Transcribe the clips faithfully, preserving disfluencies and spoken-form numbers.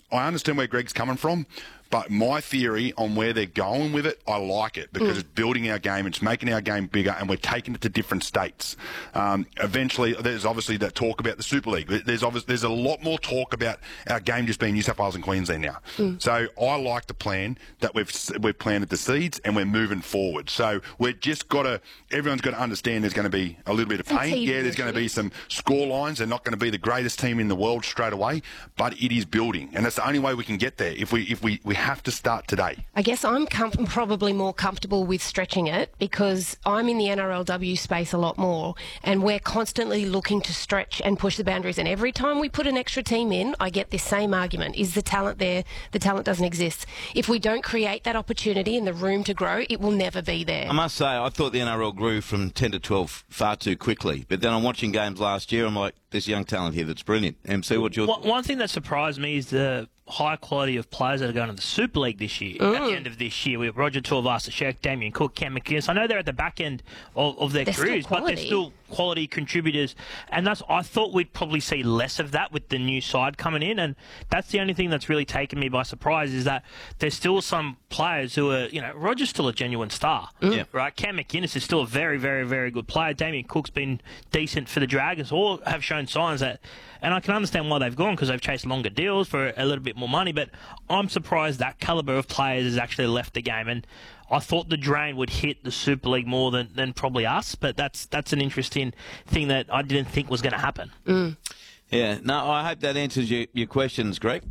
I understand where Greg's coming from, but my theory on where they're going with it, I like it because mm. it's building our game, it's making our game bigger, and we're taking it to different states. Um, eventually, there's obviously that talk about the Super League. There's obviously, there's a lot more talk about our game just being New South Wales and Queensland now. Mm. So I like the plan that we've we've planted the seeds and we're moving forward. So we've just got to, everyone's got to understand there's going to be a little bit of pain. Yeah, there's going to be some score lines. They're not going to be the greatest team in the world straight away, but it is building, and that's the only way we can get there. If we if we, we have to start today. I guess I'm com- probably more comfortable with stretching it because I'm in the N R L W space a lot more, and we're constantly looking to stretch and push the boundaries. And every time we put an extra team in, I get this same argument. Is the talent there? The talent doesn't exist. If we don't create that opportunity and the room to grow, it will never be there. I must say, I thought the N R L grew from ten to twelve far too quickly. But then I'm watching games last year, I'm like, there's young talent here that's brilliant. M C, what your one, one thing that surprised me is the high quality of players that are going to the Super League this year. Mm. At the end of this year, we have Roger Tuivasa-Sheck, Damien Cook, Cam McInnes. I know they're at the back end of, of their they're careers, but they're still quality contributors. And that's I thought we'd probably see less of that with the new side coming in. And that's the only thing that's really taken me by surprise is that there's still some players who are, you know, Roger's still a genuine star, mm. yeah. right? Cam McInnes is still a very, very, very good player. Damien Cook's been decent for the Dragons. All have shown signs that, and I can understand why they've gone because they've chased longer deals for a little bit more money, but I'm surprised that calibre of players has actually left the game. And I thought the drain would hit the Super League more than, than probably us, but that's that's an interesting thing that I didn't think was going to happen. Mm. Yeah, no, I hope that answers your, your questions, Greg.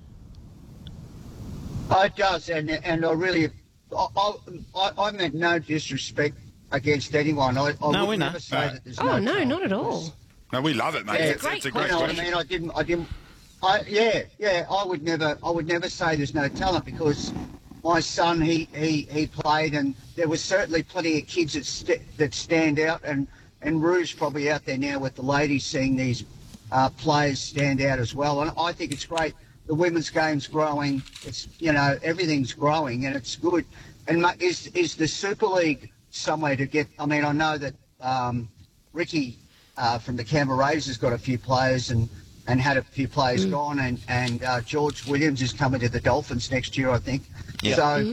Oh, it does, and and I really, I, I, I meant no disrespect against anyone. I, I no, would we never know. say uh, that there's oh, no no, talent. not at all. No, we love it, mate. Yeah, it's, it's a great you know question. what I mean? I didn't, I didn't, I, yeah, yeah, I would never, I would never say there's no talent because my son, he, he, he played, and there was certainly plenty of kids that st- that stand out, and and Rue's probably out there now with the ladies seeing these uh, players stand out as well, and I think it's great. The women's game's growing. It's, you know, everything's growing, and it's good. And is is the Super League some way to get? I mean, I know that um, Ricky uh, from the Canberra Rays has got a few players and, and had a few players mm. gone, and and uh, George Williams is coming to the Dolphins next year, I think. Yeah. So, mm-hmm.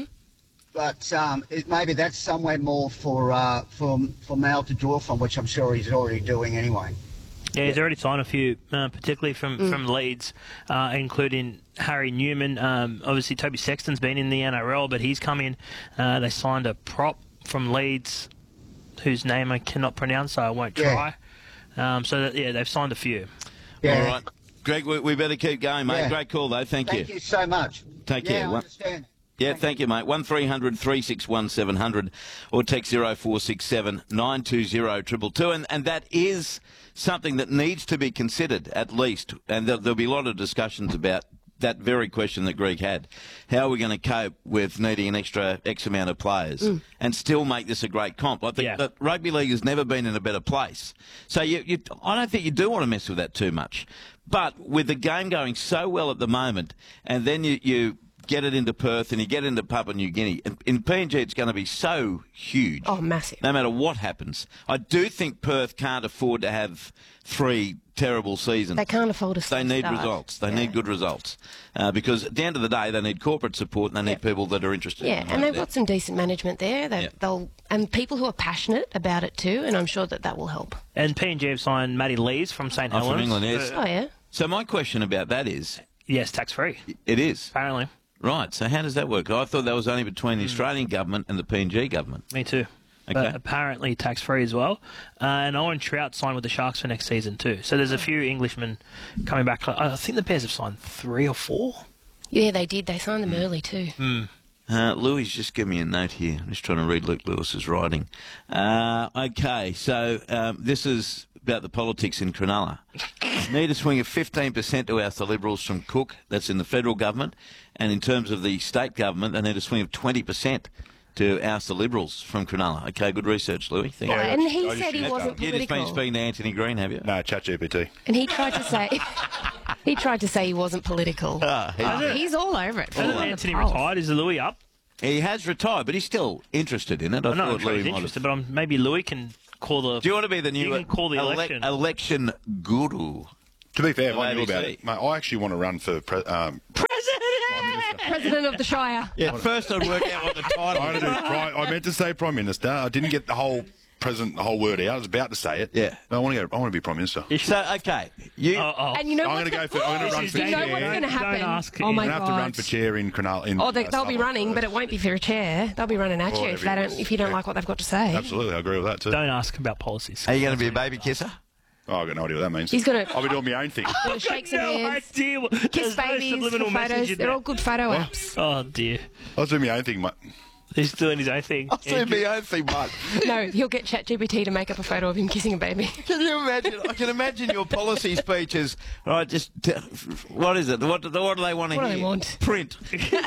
but um, it, maybe that's somewhere more for uh, for for Mal to draw from, which I'm sure he's already doing anyway. Yeah, he's already signed a few, uh, particularly from, mm. from Leeds, uh, including Harry Newman. Um, obviously, Toby Sexton's been in the N R L, but he's come in. Uh, they signed a prop from Leeds, whose name I cannot pronounce, so I won't try. Yeah. Um, so, that, yeah, they've signed a few. Yeah. All right. Greg, we, we better keep going, mate. Yeah. Great call, though. Thank, Thank you. you. you so much. Take yeah, care. I understand. Yeah, thank, thank you, mate. one three hundred three six one seven hundred or text zero four six seven nine two zero two two two. And, and that is something that needs to be considered, at least. And there'll, there'll be a lot of discussions about that very question that Greg had. How are we going to cope with needing an extra X amount of players mm. and still make this a great comp? Like the, yeah. the rugby league has never been in a better place. So you, you, I don't think you do want to mess with that too much. But with the game going so well at the moment, and then you... you get it into Perth and you get into Papua New Guinea. In, in P N G, it's going to be so huge. Oh, massive. No matter what happens. I do think Perth can't afford to have three terrible seasons. They can't afford to They need start. results. They yeah. need good results. Uh, because at the end of the day, they need corporate support and they need yeah. people that are interested. Yeah, in and they've there. got some decent management there. They, yeah. They'll and people who are passionate about it too, and I'm sure that that will help. And P N G have signed Maddie Lees from St Oh, Helens. from England, yes. Oh, yeah. So my question about that is... Yes, tax-free. It is. Apparently. Right, so how does that work? I thought that was only between the Australian government and the P N G government. Me too. Okay. But apparently tax-free as well. Uh, and Owen Trout signed with the Sharks for next season too. So there's a few Englishmen coming back. I think the Bears have signed three or four. Yeah, they did. They signed them mm. early too. Mm. Uh, Louis, just give me a note here. I'm just trying to read Luke Lewis's writing. Uh, okay, so um, this is about the politics in Cronulla. Need a swing of fifteen percent to oust the Liberals from Cook. That's in the federal government. And in terms of the state government, they need a swing of twenty percent to oust the Liberals from Cronulla. Okay, good research, Louis. Thank yeah, you. and he I said he wasn't You political. just been speaking to Anthony Green, have you? No, ChatGPT. And he tried to say... he tried to say he wasn't political. Ah, he's, oh, he's all over it. Hasn't Anthony retired? Is Louis up? He has retired, but he's still interested in it. I I'm not thought sure Louis he's might interested, have... but um, maybe Louis can call the... Do you want to be the new You can call the ele- election. election guru? To be fair, if Well, I knew A B C. about it, mate, I actually want to run for pre- um, President of the Shire. Yeah, first I'd work out what the title I, is. do, prime, I meant to say Prime Minister. I didn't get the whole president, the whole word out. I was about to say it. Yeah. But I want to go. I want to be Prime Minister. So, okay. You, Oh, oh. And you know I'm what's going to go gonna- for. I'm going to oh, run for you know chair. what's going to Don't happen? ask Oh him. my I'm going to have to run God. for chair in Cronulla. In, Oh, they, uh, they'll be Southern running, but it won't be for a chair. They'll be running at Or you if they whatever it don't. is. If you don't Yeah. like what they've got to say. Absolutely, I agree with that too. Don't ask about policies. are you going to be a baby kisser? Oh, I've got no idea what that means. He's gonna- I'll be doing my own thing. Gonna shake some no hands, idea. what- kiss There's no babies for subliminal message photos. in They're that. all good photo apps. Oh dear, I was doing my own thing, mate. he's doing his own thing. I'll see Andrew. my own thing, mate. No, he'll get ChatGPT to make up a photo of him kissing a baby. Can you imagine? I can imagine your policy speeches. Right, just t- what is it? What, do- what do they want to What do hear? they want? Print.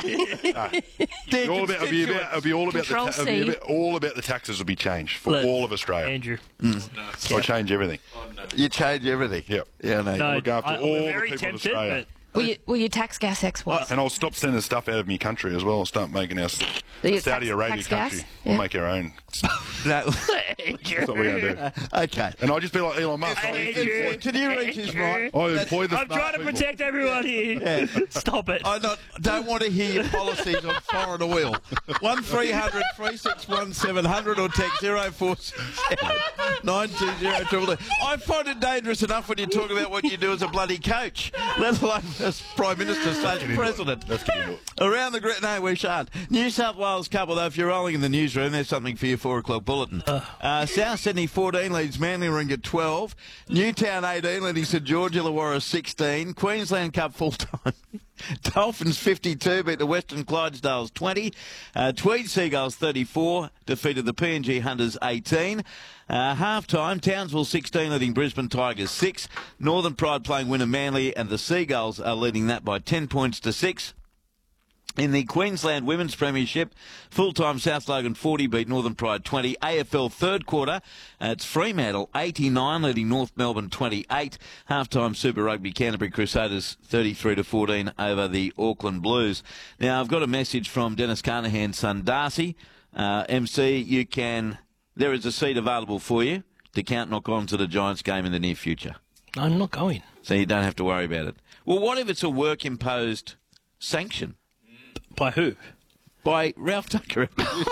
It'll all about, it'll be about, it'll be all about the Control ta- it'll be C. about, all about the taxes will be changed for Look, all of Australia. Andrew. I'll change everything. You change everything. Yep. Yeah, no. No, look after I, all we're the very people of tempted, Australia. Will you, will you tax gas exports? And I'll stop sending stuff out of my country as well. I'll start making our You Saudi tax- Arabia tax country. gas? We'll Yeah. make our own. No. That's what we're going to do. Okay. And I'll just be like Elon Musk. Hey, I Andrew. Can you reach his right? I employ the I'm smart trying to people. protect everyone here. Stop it. I not, don't want to hear your policies on foreign oil. One three hundred three six one seven hundred or text zero four six seven nine two zero triple two. I find it dangerous enough when you talk about what you do as a bloody coach, let alone as Prime Minister slash President. Let's get into it. Around the grid, no, we shan't. New South Wales couple, though, if you're rolling in the newsroom, there's something for your four o'clock bulletin. Uh, South Sydney fourteen leads Manly Ring at twelve. Newtown eighteen leading St George Illawarra sixteen. Queensland Cup full time. Dolphins fifty-two beat the Western Clydesdales twenty. Uh, Tweed Seagulls thirty-four defeated the P N G Hunters eighteen. Uh, half-time, Townsville sixteen leading Brisbane Tigers six. Northern Pride playing Winner Manly, and the Seagulls are leading that by ten points to six. In the Queensland Women's Premiership, full-time South Logan forty beat Northern Pride twenty. A F L third quarter, uh, it's Fremantle eighty-nine leading North Melbourne twenty-eight. Half-time Super Rugby Canterbury Crusaders thirty-three to fourteen over the Auckland Blues. Now, I've got a message from Dennis Carnahan's son Darcy. Uh, M C, you can... There is a seat available for you to count knock on to the Giants game in the near future. I'm not going. So you don't have to worry about it. Well, what if it's a work-imposed sanction? By who? By Ralph Tucker.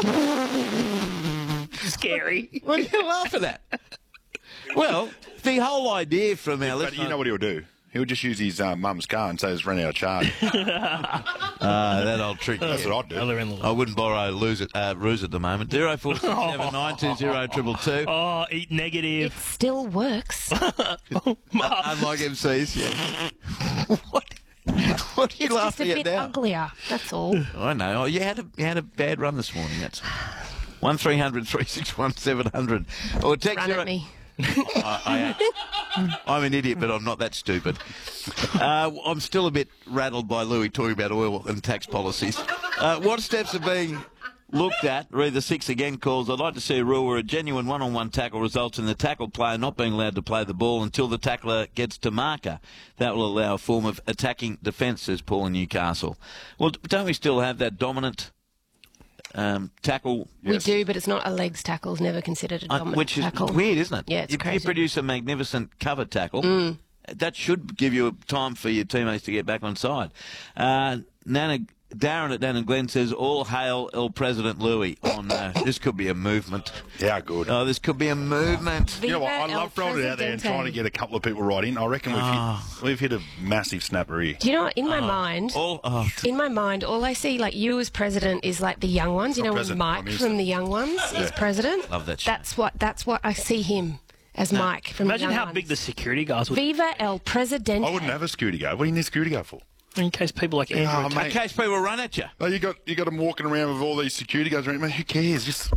Scary. What are you laughing at? Well, the whole idea from our But listeners... you know what he'll do? He'll just use his uh, mum's car and say it's running out of charge. Ah, that old trick. That's what I'd do. Other in the I wouldn't borrow lose it, uh, ruse at the moment. zero four six seven nine two zero triple two. Oh, eat It negative. still works. Unlike M Cs, yeah. what? What are you It's just a laughing at bit now? uglier. That's all. I know. Oh, you had a you had a bad run this morning. That's one three hundred three six one seven hundred. Or text Run zero. at me. I, I, I'm an idiot, but I'm not that stupid. Uh, I'm still a bit rattled by Louis talking about oil and tax policies. Uh, what steps are being looked at? Read the six again calls. I'd like to see a rule where a genuine one-on-one tackle results in the tackle player not being allowed to play the ball until the tackler gets to marker. That will allow a form of attacking defence, says Paul in Newcastle. Well, don't we still have that dominant um, tackle? We do, but it's not a legs tackle. It's never considered a Uh, dominant which is tackle. weird, isn't it? Yeah, it's you, crazy. you produce a magnificent cover tackle. That should give you time for your teammates to get back on side. Uh, Nana, Darren at Nana Glen says, all hail El President Louis. Oh, no, this could be a movement. Yeah, good. Oh, this could be a movement. You know what? I Viva el love throwing it out there and Presidente. trying to get a couple of people right in. I reckon we've, Ah. hit, we've hit a massive snapper here. Do you know what? In my mind, All, oh, in my mind, all I see, like you as president, is like the young ones. You Not know, when president, Mike Prime Minister. from the young ones is president. Love that show. That's what. That's what I see him as Mike from Imagine the young how ones. big the security guards would Viva el Presidente. I wouldn't have a security guard. What do you need a security guard for? in case people like Andrew. Oh, attack- in case people run at you. Oh, you got you got them walking around with all these security guards around. Man, who cares? Just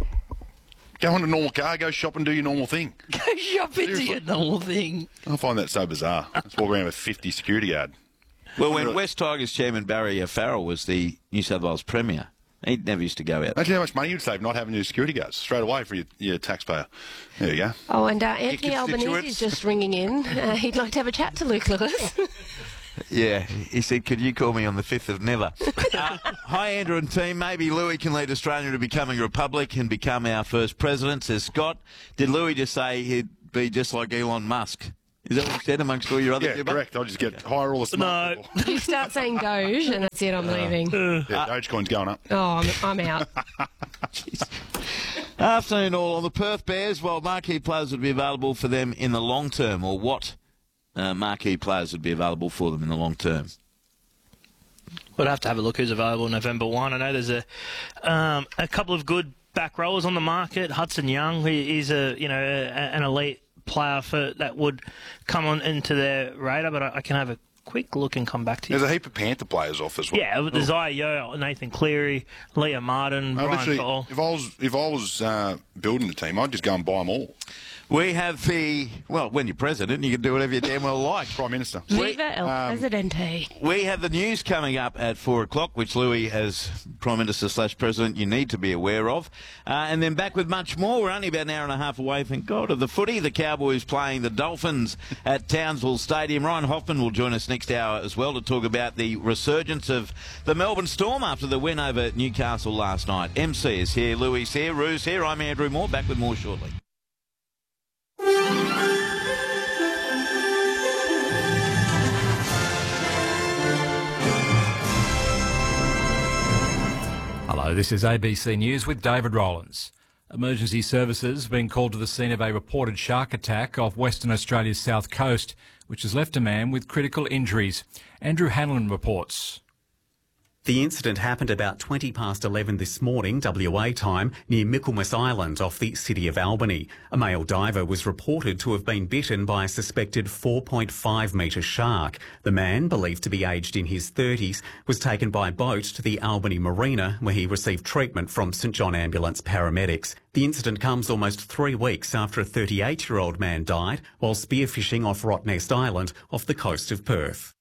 go on a normal car, go shop and do your normal thing. Go shop into your normal thing. I find that so bizarre. Let's walk around with fifty security guard. Well, when West Tigers chairman Barry Farrell was the New South Wales Premier, he never used to go out. Imagine how much money you'd save not having your security guards straight away for your, your taxpayer. There you go. Oh, and uh, Anthony Albanese constituents. is just ringing in. Uh, he'd like to have a chat to Luke Lewis. Yeah, he said, could you call me on the fifth of never? uh, hi, Andrew and team. Maybe Louis can lead Australia to becoming a republic and become our first president, says Scott. Did Louis just say he'd be just like Elon Musk? Is that what you said amongst all your other Yeah, people? correct. I just get hire all the smart No. people. You start saying Doge, and that's it. I'm leaving. Yeah, Dogecoin's going up. Oh, I'm, I'm out. Afternoon all on the Perth Bears. Well, marquee players would be available for them in the long term, or what uh, marquee players would be available for them in the long term? We'll have to have a look who's available November first. I know there's a um, a couple of good back rowers on the market. Hudson Young, he is a you know a, an elite player for that would come on into their radar, but I, I can have a quick look and come back to you. There's a heap of Panther players off as well. Yeah, there's Io, Nathan Cleary, Leah Martin, I Brian literally, Cole. if I was if I was uh, building the team, I'd just go and buy them all. We have the, well, when you're president, you can do whatever you damn well like. Prime Minister. Viva el um, Presidente. We have the news coming up at four o'clock, which Louis, as Prime Minister slash President, you need to be aware of. Uh, and then back with much more. We're only about an hour and a half away, thank God, of the footy. The Cowboys playing the Dolphins at Townsville Stadium. Ryan Hoffman will join us next hour as well to talk about the resurgence of the Melbourne Storm after the win over Newcastle last night. M C is here, Louis is here, Rue's here. I'm Andrew Moore. Back with more shortly. Hello, this is A B C News with David Rowlands. Emergency services have been called to the scene of a reported shark attack off Western Australia's south coast, which has left a man with critical injuries. Andrew Hanlon reports. The incident happened about twenty past eleven this morning, W A time, near Michaelmas Island off the city of Albany. A male diver was reported to have been bitten by a suspected four point five metre shark. The man, believed to be aged in his thirties, was taken by boat to the Albany Marina, where he received treatment from St John Ambulance paramedics. The incident comes almost three weeks after a thirty-eight-year-old man died while spearfishing off Rottnest Island off the coast of Perth.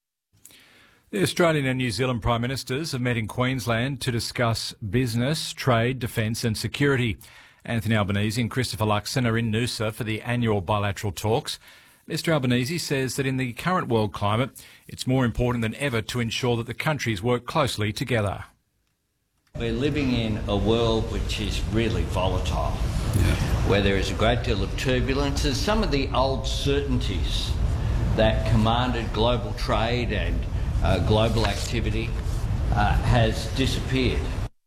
The Australian and New Zealand Prime Ministers have met in Queensland to discuss business, trade, defence and security. Anthony Albanese and Christopher Luxon are in Noosa for the annual bilateral talks. Mister Albanese says that in the current world climate, it's more important than ever to ensure that the countries work closely together. We're living in a world which is really volatile, yeah. where there is a great deal of turbulence. And some of the old certainties that commanded global trade and Uh, global activity uh, has disappeared.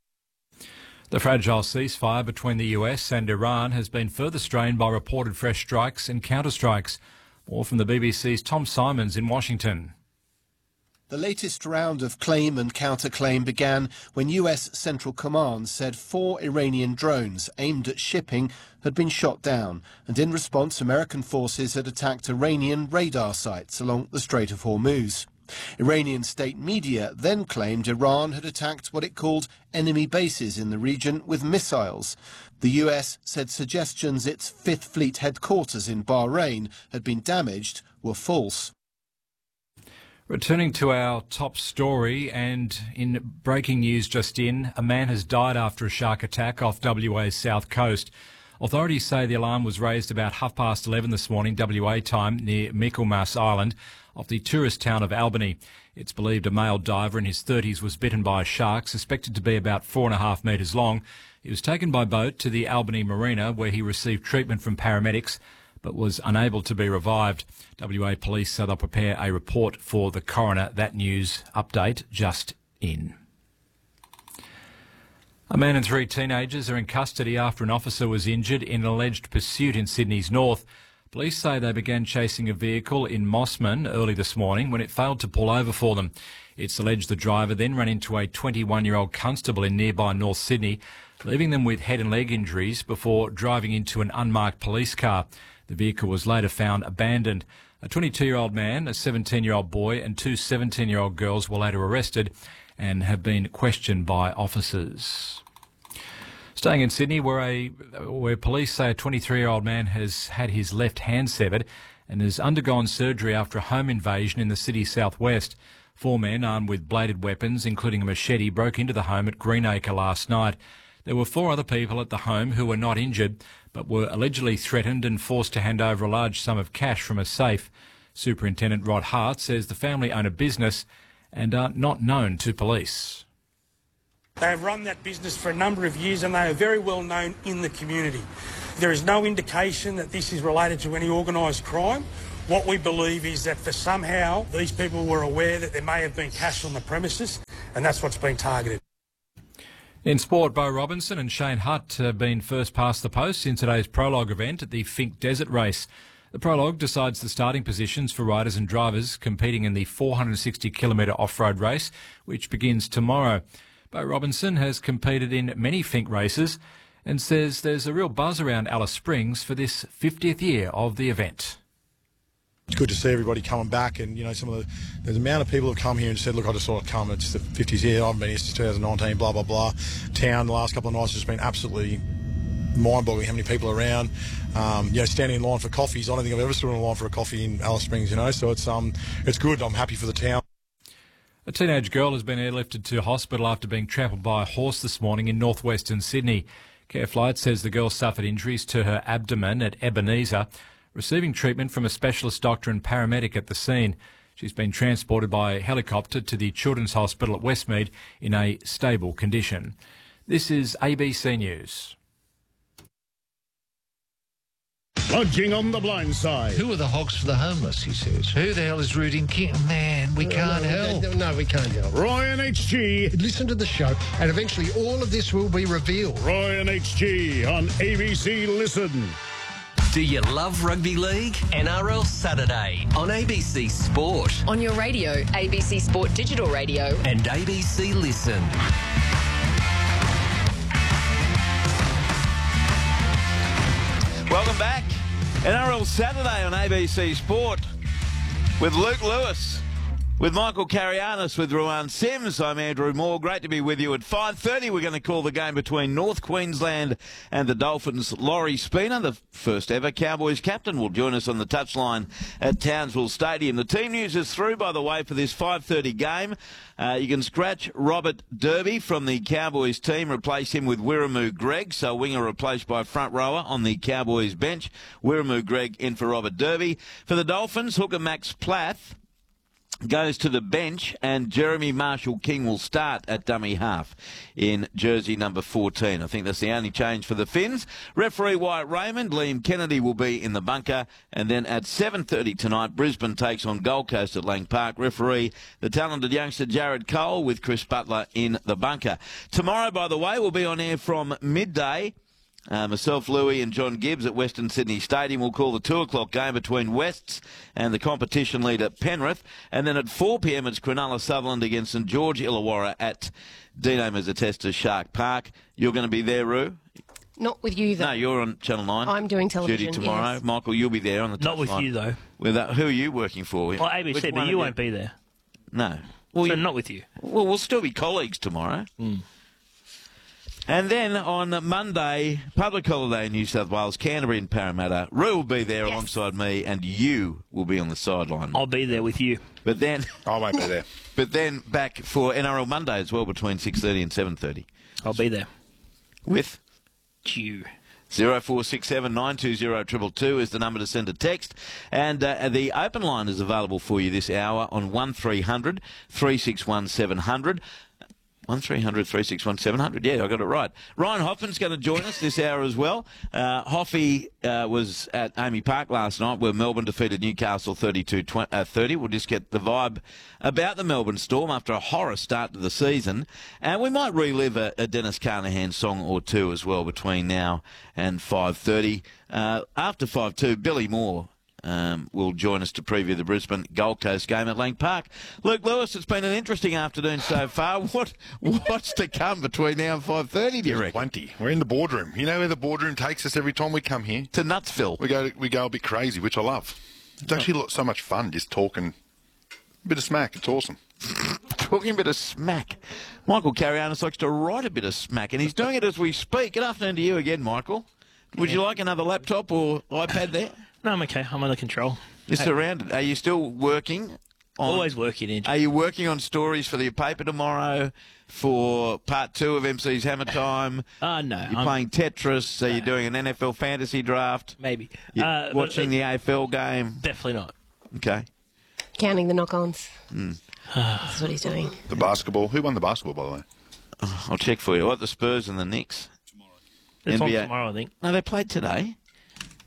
The fragile ceasefire between the U S and Iran has been further strained by reported fresh strikes and counterstrikes. More from the B B C's Tom Simons in Washington. The latest round of claim and counterclaim began when U S Central Command said four Iranian drones aimed at shipping had been shot down, and in response American forces had attacked Iranian radar sites along the Strait of Hormuz. Iranian state media then claimed Iran had attacked what it called enemy bases in the region with missiles. The U S said suggestions its Fifth Fleet headquarters in Bahrain had been damaged were false. Returning to our top story, and in breaking news just in, a man has died after a shark attack off W A's south coast. Authorities say the alarm was raised about half past eleven this morning, W A time, near Michaelmas Island, off the tourist town of Albany. It's believed a male diver in his thirties was bitten by a shark, suspected to be about four and a half metres long. He was taken by boat to the Albany Marina, where he received treatment from paramedics, but was unable to be revived. W A police said they'll prepare a report for the coroner. That news update just in. A man and three teenagers are in custody after an officer was injured in an alleged pursuit in Sydney's north. Police say they began chasing a vehicle in Mossman early this morning when it failed to pull over for them. It's alleged the driver then ran into a twenty-one-year-old constable in nearby North Sydney, leaving them with head and leg injuries before driving into an unmarked police car. The vehicle was later found abandoned. A twenty-two-year-old man, a seventeen-year-old boy and two seventeen-year-old girls were later arrested and have been questioned by officers. Staying in Sydney, where a where police say a twenty-three-year-old man has had his left hand severed and has undergone surgery after a home invasion in the city's southwest. Four men armed with bladed weapons, including a machete, broke into the home at Greenacre last night. There were four other people at the home who were not injured, but were allegedly threatened and forced to hand over a large sum of cash from a safe. Superintendent Rod Hart says the family own a business and are not known to police. They have run that business for a number of years and they are very well known in the community. There is no indication that this is related to any organised crime What we believe is that for somehow these people were aware that there may have been cash on the premises, and that's what's been targeted. In sport, Bo Robinson and Shane Hutt have been first past the post in today's prologue event at the Finke Desert Race. The prologue decides the starting positions for riders and drivers competing in the four hundred sixty kilometre off-road race, which begins tomorrow. Bo Robinson has competed in many Finke races and says there's a real buzz around Alice Springs for this fiftieth year of the event. It's good to see everybody coming back, and you know some of the, the amount of people who have come here and said, look, I just saw it come, it's the fiftieth year, I haven't been here since twenty nineteen, blah, blah, blah. Town the last couple of nights has just been absolutely mind-boggling how many people are around. Um, you know, standing in line for coffees, I don't think I've ever stood in line for a coffee in Alice Springs, you know, so it's um, it's good. I'm happy for the town. A teenage girl has been airlifted to hospital after being trampled by a horse this morning in northwestern Sydney. Careflight says the girl suffered injuries to her abdomen at Ebenezer, receiving treatment from a specialist doctor and paramedic at the scene. She's been transported by helicopter to the Children's Hospital at Westmead in a stable condition. This is A B C News. Lodging on the blind side. Who are the hogs for the homeless, he says. Who the hell is rooting King? Man, we can't no, help. No, no, we can't help. Roy and H G. Listen to the show, and eventually all of this will be revealed. Roy and H G on A B C Listen. Do you love rugby league? N R L Saturday on A B C Sport. On your radio, A B C Sport Digital Radio. And A B C Listen. Welcome back. N R L Saturday on A B C Sport with Luke Lewis, with Michael Carianis, with Ruan Sims. I'm Andrew Moore. Great to be with you. At five thirty, we're going to call the game between North Queensland and the Dolphins. Laurie Spina, the first ever Cowboys captain, will join us on the touchline at Townsville Stadium. The team news is through, by the way, for this five thirty game. Uh, you can scratch Robert Derby from the Cowboys team, replace him with Wiramu Greg, so winger replaced by front rower on the Cowboys bench. Wiramu Greg in for Robert Derby. For the Dolphins, hooker Max Plath goes to the bench, and Jeremy Marshall-King will start at dummy half in jersey number fourteen. I think that's the only change for the Finns. Referee Wyatt Raymond, Liam Kennedy will be in the bunker, and then at seven thirty tonight, Brisbane takes on Gold Coast at Lang Park. Referee, the talented youngster Jared Cole, with Chris Butler in the bunker. Tomorrow, by the way, we'll be on air from midday. Uh, myself, Louis and John Gibbs at Western Sydney Stadium will call the two o'clock game between Wests and the competition leader Penrith. And then at four p m it's Cronulla Sutherland against St George Illawarra at Dino Mazzatesta Shark Park. You're going to be there, Roo? Not with you, though. No, you're on Channel nine. I'm doing television, Duty tomorrow. Yes. Michael, you'll be there on the Not with line. you, though. With that, who are you working for? Well, A B C, Which but one you of won't be there. No. Well, so you, not with you. Well, we'll still be colleagues tomorrow. Mm. And then on Monday, public holiday in New South Wales, Canterbury and Parramatta. Roo will be there yes. alongside me, and you will be on the sideline. I'll be there with you. But then I won't be there. But then back for N R L Monday as well, between six thirty and seven thirty. I'll be there. With you. zero four six seven nine two zero two two two is the number to send a text. And uh, the open line is available for you this hour on one three hundred three six one seven hundred. one three hundred three six one seven hundred. Yeah, I got it right. Ryan Hoffman's going to join us this hour as well. Uh, Hoffy uh, was at Amy Park last night, where Melbourne defeated Newcastle thirty-two thirty. We'll just get the vibe about the Melbourne Storm after a horror start to the season. And we might relive a, a Dennis Carnahan song or two as well between now and five thirty. Uh, after five two, Billy Moore Um, will join us to preview the Brisbane Gold Coast game at Lang Park. Luke Lewis, it's been an interesting afternoon so far. What What's to come between now and five thirty, do you reckon? Plenty. We're in the boardroom. You know where the boardroom takes us every time we come here? To Nutsville. We go we go a bit crazy, which I love. It's actually so much fun just talking a bit of smack. It's awesome. Talking a bit of smack. Michael Carianis likes to write a bit of smack, and he's doing it as we speak. Good afternoon to you again, Michael. Would you like another laptop or iPad there? No, I'm okay. I'm under control. You're surrounded. Are you still working? On, Always working, Andrew. Are you working on stories for the paper tomorrow, for part two of M C's Hammer Time? Uh, no. You're I'm, playing Tetris? Are you doing an N F L fantasy draft? Maybe. You're Uh, watching but, the A F L game? Definitely not. Okay. Counting the knock-ons. Mm. That's what he's doing. The basketball. Who won the basketball, by the way? Oh, I'll check for you. What, the Spurs and the Knicks? It's N B A. on tomorrow, I think. No, they played today.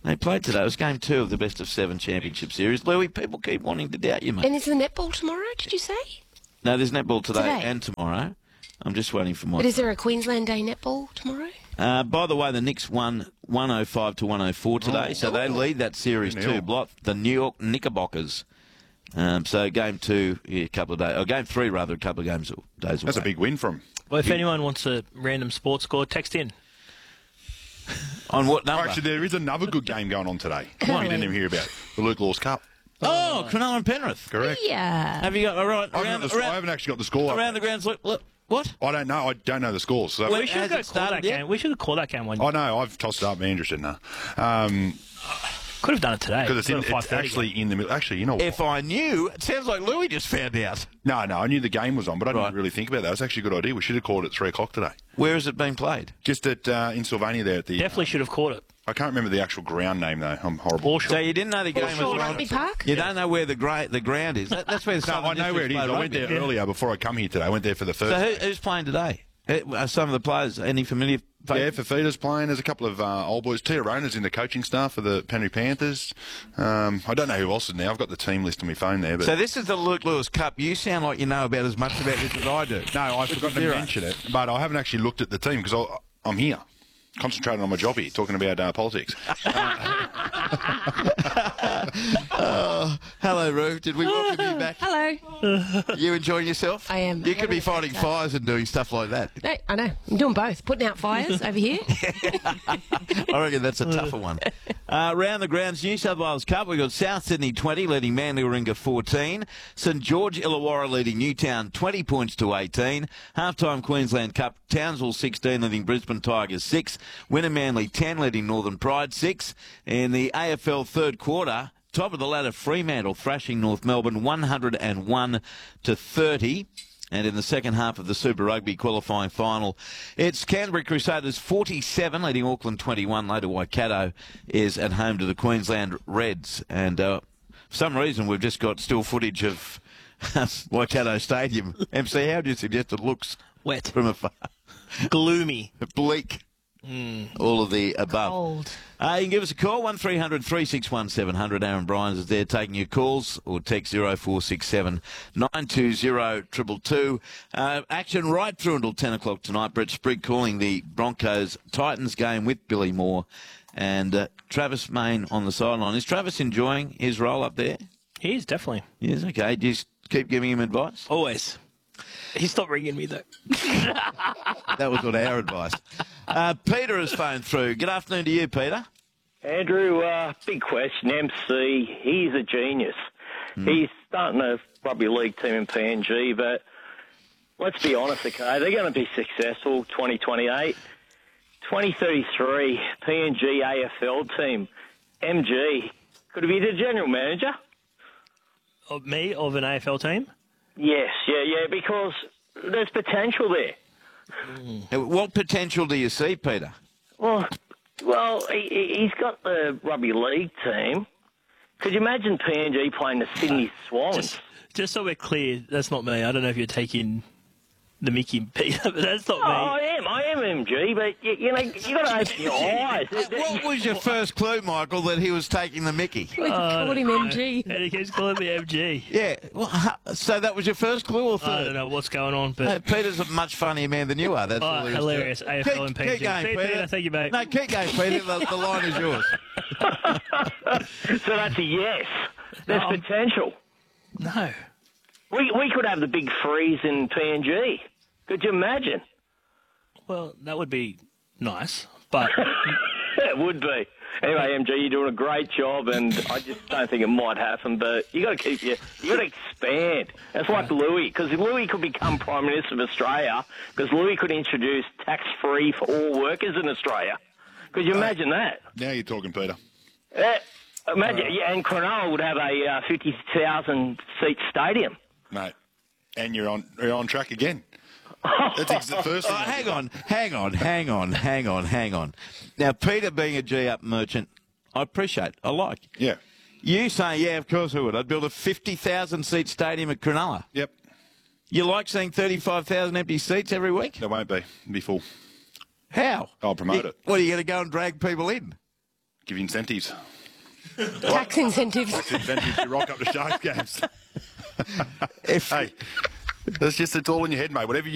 They played today. It was game two of the best of seven championship series. Louis, people keep wanting to doubt you, mate. And is the netball tomorrow, did you say? No, there's netball today, Today? and tomorrow. I'm just waiting for my... But is there a Queensland Day netball tomorrow? Uh, by the way, the Knicks won one oh five to one oh four today, Oh. so they lead that series Good deal. two block. The New York Knickerbockers. Um, so game two, yeah, a couple of days, or game three rather, a couple of games days away. That's a big win from. Well, if anyone wants a random sports score, text in. On what number? Actually, there is another good game going on today. We didn't even hear about the Luke Laws Cup. Oh, Cronulla and Penrith. Correct. Yeah. Have you got all right? I haven't, Around, got the, around, I haven't actually got the score. around the grounds. Look, look, what? I don't know. I don't know the scores. So. we should has go it call that started yet? game. We should call that game one. I know. I've tossed it up. Andrew said no. Um, Could have done it today. Because it's, in, Sort of it's five thirty actually in the middle. Actually, you know what? If I knew, it sounds like Louis just found out. No, no, I knew the game was on, but I Right. didn't really think about that. It was actually a good idea. We should have called it at three o'clock today. Where has it been played? Just at uh, in Sylvania there at the. Definitely should have caught it. I can't remember the actual ground name though. I'm horrible. So you didn't know the game was Foreshore on. Rugby Park? You don't know where the gra- the ground is. That, that's where the No, Southern I know where it is. Districts play I went rugby. there earlier before I come here today. I went there for the first. So who, who's playing today? Uh, Some of the players. Any familiar? Yeah, Fafita's playing. There's a couple of uh, old boys. Tia Rona's in the coaching staff for the Penrith Panthers. Um, I don't know who else is now. I've got the team list on my phone there. But So this is the Luke Lewis Cup. You sound like you know about as much about this as I do. no, I forgot to Zero. mention it. But I haven't actually looked at the team because I'm here, concentrating on my job here, talking about uh, politics. Oh, hello, Roo. Did we welcome you back? Hello. You enjoying yourself? I am. You I'm could be having a fighting great day. fires and doing stuff like that. No, I know. I'm doing both. Putting out fires over here. I reckon that's a tougher one. Uh, round the grounds, New South Wales Cup, we've got South Sydney twenty, leading Manly Warringah fourteen. St George Illawarra leading Newtown twenty points to eighteen. Half-time Queensland Cup, Townsville sixteen, leading Brisbane Tigers six. Winner Manly ten, leading Northern Pride six. In the A F L third quarter, top of the ladder, Fremantle thrashing North Melbourne one hundred and one to thirty. And in the second half of the Super Rugby qualifying final, it's Canterbury Crusaders forty-seven, leading Auckland twenty-one. Later, Waikato is at home to the Queensland Reds. And uh, for some reason, we've just got still footage of Waikato Stadium. M C, how do you suggest it looks? Wet. From afar. Gloomy. Bleak. All of the above. Cold. Uh, you can give us a call, one three hundred, three six one, seven hundred. Aaron Bryans is there taking your calls, or text zero four six seven, nine two zero, two two two. Uh, action right through until ten o'clock tonight. Brett Sprigg calling the Broncos-Titans game with Billy Moore and uh, Travis Main on the sideline. Is Travis enjoying his role up there? He is, definitely. Yes, okay. Do you s- keep giving him advice? Always. He stopped ringing me, though. That was not our advice. Uh, Peter has phoned through. Good afternoon to you, Peter. Andrew, uh, big question. M C, he's a genius. Hmm. He's starting a rugby league team in P N G, but let's be honest, okay, they're going to be successful twenty twenty-eight. twenty thirty-three, P N G A F L team. M G, could he be the general manager? Of me, of an A F L team? Yes, yeah, yeah, because there's potential there. Uh, What potential do you see, Peter? Well, well, he, he- he's got the rugby league team. Could you imagine P N G playing the Sydney Swans? Just, just so we're clear, that's not me. I don't know if you're taking the Mickey Peter, but that's not Oh, I me. am. I am M G, but you, you know, you got to open your eyes. What was your first clue, Michael, that he was taking the Mickey? We called him M G. And he keeps calling me M G. Yeah. Well, ha- so that was your first clue or I third? don't know what's going on, Uh, but Peter's a much funnier man than you are. That's Oh, all there is to hilarious. it. A F L Keep- and P N G. Keep going, See you, Peter. Peter. Thank you, mate. No, keep going, Peter. The, the line is yours. So that's a yes. There's Um, potential. no. We we could have the big freeze in P N G. Could you imagine? Well, that would be nice, but It would be. Anyway, M G, you're doing a great job, and I just don't think it might happen. But you got to keep your, you got to expand. That's like Louis, because Louis could become Prime Minister of Australia, because Louis could introduce tax-free for all workers in Australia. Could you imagine that? Now you're talking, Peter. Uh, imagine, yeah, and Cronulla would have a uh, fifty thousand seat stadium. Mate. And you're on you're on track again. That's ex- the first Oh, thing. I hang did. on, hang on, hang on, hang on, hang on. Now, Peter being a G-up merchant, I appreciate, I like. Yeah. You say, yeah, of course I would. I'd build a fifty thousand seat stadium at Cronulla. Yep. You like seeing thirty-five thousand empty seats every week? There won't be. It'll be full. How? I'll promote You- it. What, are you going to go and drag people in? Give you incentives. Tax incentives. Tax incentives to rock up to Sharks games. If, hey, that's just, it's all in your head, mate. Whatever you